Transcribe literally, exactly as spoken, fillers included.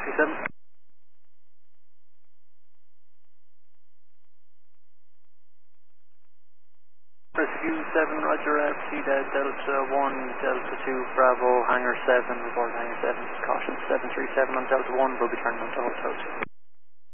three seven. Rescue seven, Roger, at C dead, Delta one, Delta two, Bravo, Hangar seven, report Hangar seven, caution seven three seven on Delta one, will be turning on to hotel two.